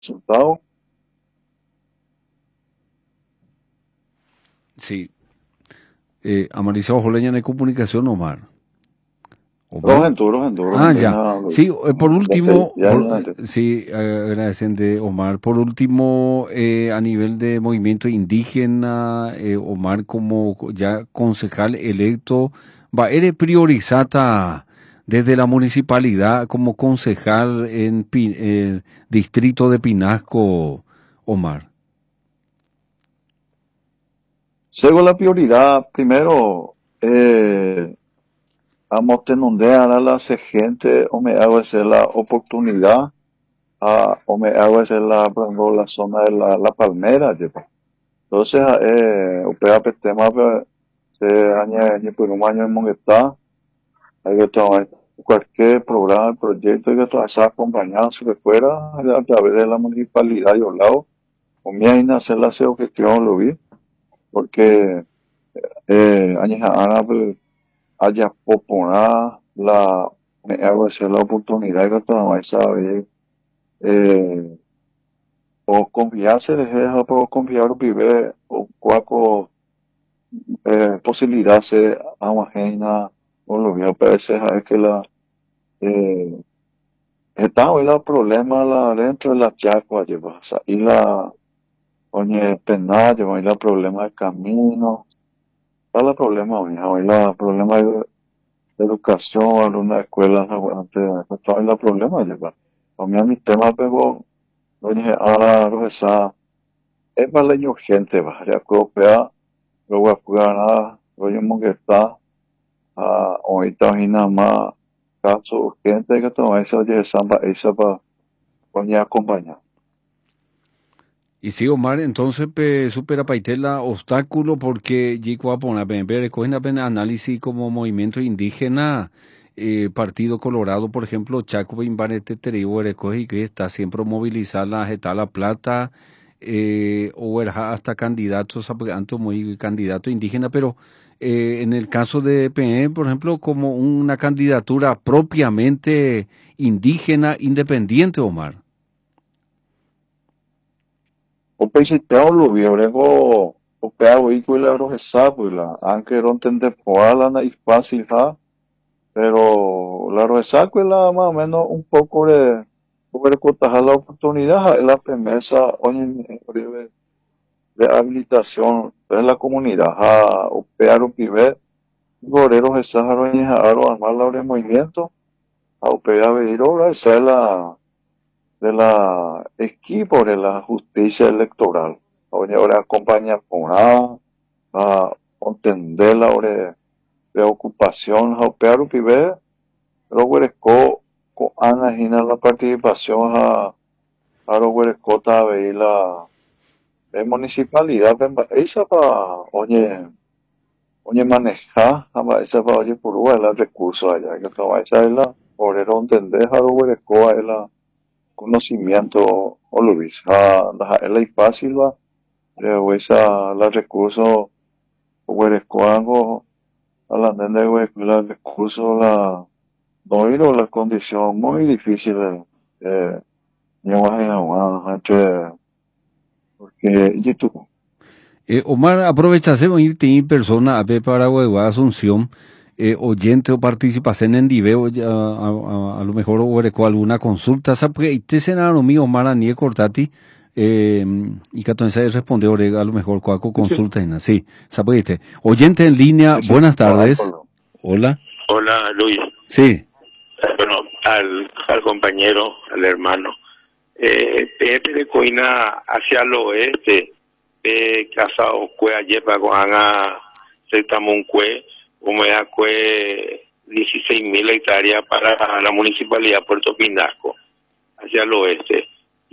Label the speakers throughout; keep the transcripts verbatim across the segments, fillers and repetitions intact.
Speaker 1: resultado.
Speaker 2: Sí. Eh, Amaricio Ojoleña de comunicación, Omar. Omar.
Speaker 1: Rojentu, Rojentu,
Speaker 2: Ah,
Speaker 1: Rojentu,
Speaker 2: ya.
Speaker 1: nada,
Speaker 2: Sí, eh, por
Speaker 1: ya sé,
Speaker 2: último,
Speaker 1: ya,
Speaker 2: por-
Speaker 1: ya,
Speaker 2: eh,
Speaker 1: ya.
Speaker 2: sí, eh, agradecen de Omar. Por último, eh, a nivel de movimiento indígena, eh, Omar como co- ya concejal electo, va, eres priorizada desde la municipalidad como concejal en Pi- el distrito de Pinasco, Omar.
Speaker 1: Según la prioridad, primero, eh, vamos a tener a la gente, o me hago esa la oportunidad, a, o me hago esa la, por ejemplo, la zona de la, la palmera, lleva. Entonces, eh, upea tema, se añade, añade por un año en Monguetá, hay que tomar cualquier programa, proyecto, hay que tomar esa acompañada, si que fuera, a través de la municipalidad y lado, o me hay hacer la gestión, lo vi, porque, eh, años ahora, pues, haya poporá la, me hago hacer la oportunidad que tomar esa vez, eh, o confiarse, deja por confiar, vive, o cuaco, eh, posibilidad se ajena, o lo que parece es que la, eh, está hoy el problema la, dentro de la chacua, lleva, o sea, y la, oye, penal, lleva, y la problema de camino, está el problema, oye, hoy la problema de, de educación, algunas escuelas, antes, está hoy el problema, lleva, a mí a mi tema pegó, oye, ahora, lo que sea, es más leño urgente, va, ya europea, luego a jugar nada, oye, que está, ah, ahorita hay nada más, caso urgente que tomar esa, oye, samba, esa para, oye, acompañar.
Speaker 2: Y sí, Omar, entonces pe, supera paitela obstáculo porque Yico Apona, recogen apenas análisis como movimiento indígena, eh, Partido Colorado, por ejemplo, Chaco Imbarete Teribo, recoge que está siempre movilizar la Jeta La Plata, eh, o era hasta candidatos, antes muy candidato indígena, pero eh, en el caso de P N, por ejemplo, como una candidatura propiamente indígena, independiente, Omar.
Speaker 1: O principal lo vi, luego, o pea, oí, que la rojesa, pues la, aunque no entiende por la, y fácil, ja, pero la rojesa, pues la, más o menos, un poco de, sobre cotajar la oportunidad, es la premisa, oye, breve, de habilitación de la comunidad, ja, o pea, o pibe, goreros, esas, oye, aro, armar la de movimiento, a o pea, venir, ahora, esa es la, de la equipo de la justicia electoral. Ahora, ahora acompaña con a, a entender la hora de preocupación, a operar pibe, pero hueresco, con Ana Gina la participación a, a los hueresco y la eh, municipalidad, esa para, oye, oye, manejar, esa para, oye, por los recursos allá, que toma esa es la, por entender a los hueresco, es la, conocimiento o lo vis ha la la fácil va o esa la recurso o eres coango a la nene we la recurso la no ir o la condición muy difícil eh yo a a porque y tú
Speaker 2: Eh, Omar, aprovecha se ir en persona a ver para Huehuá Asunción, eh, oyente o participación en Diveo, ya, a, a, a lo mejor o alguna consulta, ¿sabe? Porque este escenario mío, Omar, Anie Cortati, eh, y que entonces responde a lo mejor cuál
Speaker 1: sí sí
Speaker 2: consulta en así, ¿sabe? Este, oyente en línea,
Speaker 1: sí sí
Speaker 2: buenas
Speaker 1: no hay
Speaker 2: tardes,
Speaker 1: problema.
Speaker 2: hola,
Speaker 3: Hola Luis,
Speaker 2: sí,
Speaker 3: bueno, al, al compañero, al hermano. Eh, Pepe de Coina hacia el oeste, eh, casado cue ayer para cojan un cue, humedad cue dieciséis mil hectáreas para la municipalidad de Puerto Pinasco, hacia el oeste.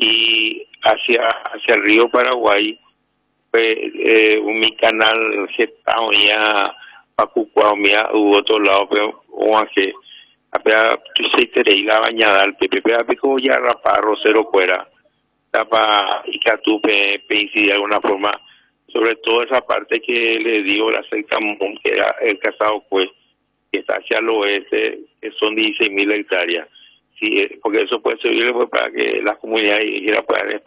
Speaker 3: Y hacia, hacia el río Paraguay, pues, eh, un mi canal que está ya Pacucua, u otro lado, pero o que apea tu se tere la bañada al pepe pe apico ya rapa rosero fuera tapa y que tu pe pe de alguna forma, sobre todo esa parte que le dio la cerca que era el casado pues que está hacia el oeste, que son dieciséis mil hectáreas. sí, porque eso puede servir pues, para que las comunidades indígenas puedan